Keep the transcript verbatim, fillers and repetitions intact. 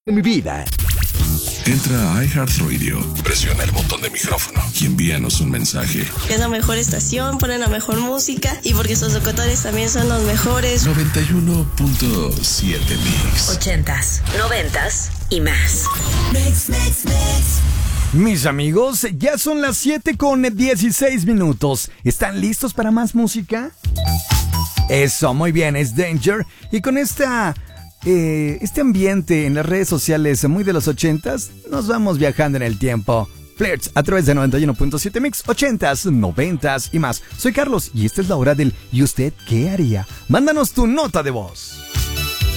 en mi vida. Entra a iHeartRadio, presiona el botón de micrófono y envíanos un mensaje. Es la mejor estación, ponen la mejor música y porque sus locutores también son los mejores. noventa y uno punto siete Mix. Ochentas, noventas y más. Mix, mix, mix. Mis amigos, ya son las siete con dieciséis minutos. ¿Están listos para más música? Eso, muy bien, es Danger. Y con esta... Eh, este ambiente en las redes sociales muy de los ochentas, nos vamos viajando en el tiempo. Flirts a través de noventa y uno punto siete Mix, ochentas, noventas y más. Soy Carlos y esta es la hora del ¿y usted qué haría? Mándanos tu nota de voz.